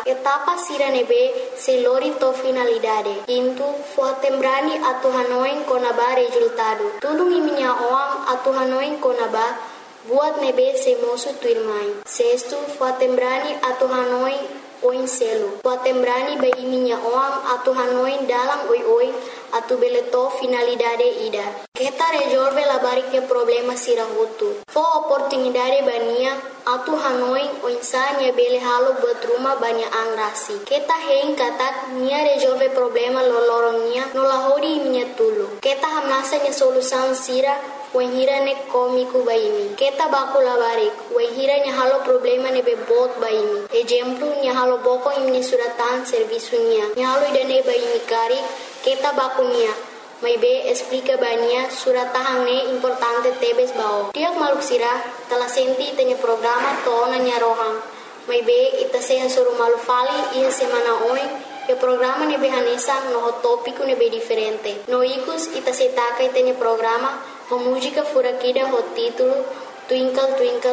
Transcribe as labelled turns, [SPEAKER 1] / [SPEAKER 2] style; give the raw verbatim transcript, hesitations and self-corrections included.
[SPEAKER 1] etapa sira nebe se lori to finalidade. Quinto, fortembrani atu hanoin konaba resultado. Tulung iminya oam atu hanoin konaba buat nebe se mosu tuirmai. Sexto, fortembrani atu hanoin oin selo. Fortembrani ba iminya oam atu hanoin dalam oi-oi atu beleto finalidade ida. Kita resolve la barike problema sira hutu. Fo oportunidade bania atu hanoin oinsanya bele halo buat rumah banyak angrasi. Kita hein katak nia resolve problema lolorongnya nolahori iminya tulu. Kita hamnasa nya solusan sira wenhira ne komiku baimi. Kita baku la barik wenhira nya halo problema ne bebot baimi. Ejemplu nya halo boko imni suratan servisunya. Nya halo idane baimi kari kita bakunya. May be explica bania surat tahangnya importante tebes bao. Tiap maluk sirah telah senti tanya programa tona nya rohang. May be ita seha suruh malu fali iya semana oi ke programa ne behanesa no topiku ne be diferente. No ikus ita setaka tanya programa ho música furakida ho título Twinkle Twinkle